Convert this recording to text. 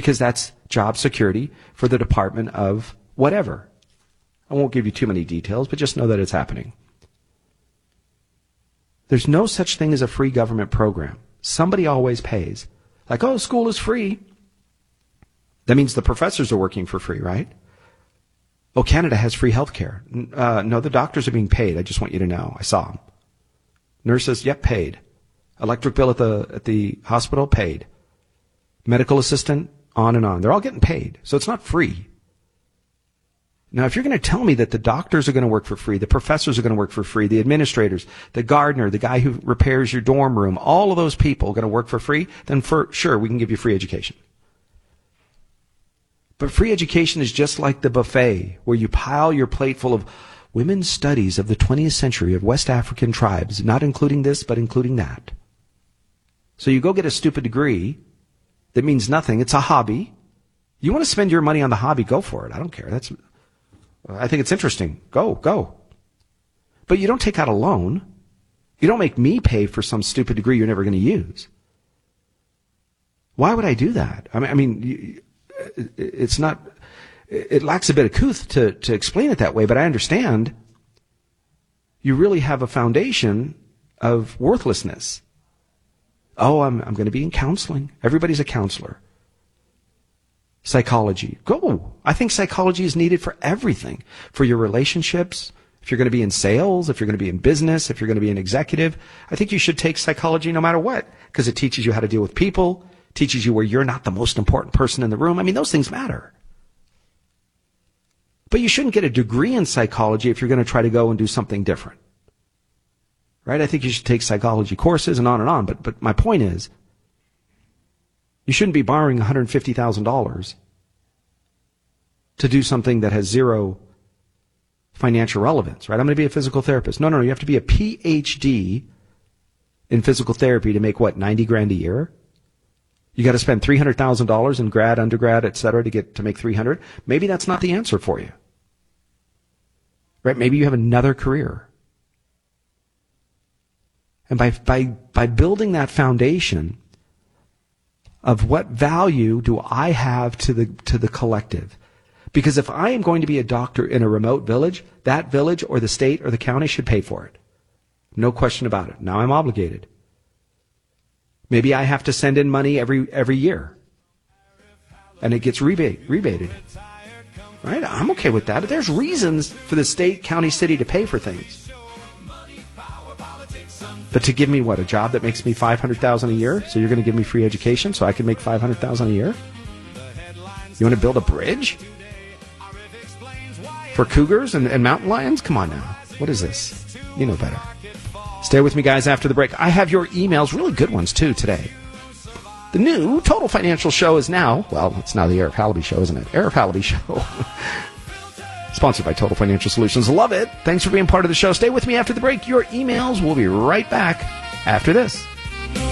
because that's job security for the Department of whatever. I won't give you too many details, but just know that it's happening. There's no such thing as a free government program. Somebody always pays. Like, oh, school is free. That means the professors are working for free, right? Oh, Canada has free health care. No, the doctors are being paid. I just want you to know. I saw them. Nurses, yep, paid. Electric bill at the hospital, paid. Medical assistant, on and on. They're all getting paid. So it's not free. Now, if you're going to tell me that the doctors are going to work for free, the professors are going to work for free, the administrators, the gardener, the guy who repairs your dorm room, all of those people are going to work for free, then for sure we can give you free education. But free education is just like the buffet where you pile your plate full of women's studies of the 20th century of West African tribes, not including this, but including that. So you go get a stupid degree that means nothing. It's a hobby. You want to spend your money on the hobby, go for it. I don't care. I think it's interesting. Go. But you don't take out a loan. You don't make me pay for some stupid degree you're never going to use. Why would I do that? I mean, it's not, it lacks a bit of couth to explain it that way, but I understand you really have a foundation of worthlessness. Oh, I'm going to be in counseling. Everybody's a counselor. Psychology. Go. I think psychology is needed for everything. For your relationships, if you're going to be in sales, if you're going to be in business, if you're going to be an executive, I think you should take psychology no matter what, because it teaches you how to deal with people, teaches you where you're not the most important person in the room. I mean, those things matter. But you shouldn't get a degree in psychology if you're going to try to go and do something different. Right? I think you should take psychology courses and on. But my point is, you shouldn't be borrowing $150,000 to do something that has zero financial relevance, right? I'm going to be a physical therapist. No, you have to be a PhD in physical therapy to make what, 90 grand a year? You got to spend $300,000 in grad, undergrad, et cetera, to make 300. Maybe that's not the answer for you. Right? Maybe you have another career. And by building that foundation of what value do I have to the collective? Because if I am going to be a doctor in a remote village, that village or the state or the county should pay for it. No question about it. Now I'm obligated. Maybe I have to send in money every year. And it gets rebated. Right? I'm okay with that. There's reasons for the state, county, city to pay for things. But to give me what, a job that makes me $500,000 a year? So you're going to give me free education so I can make $500,000 a year? You want to build a bridge for cougars and mountain lions? Come on now. What is this? You know better. Stay with me, guys, after the break. I have your emails, really good ones, too, today. The new Total Financial Show is now, well, it's now the Eric Halaby Show, isn't it? Eric Halaby Show. Sponsored by Total Financial Solutions. Love it. Thanks for being part of the show. Stay with me after the break. Your emails will be right back after this.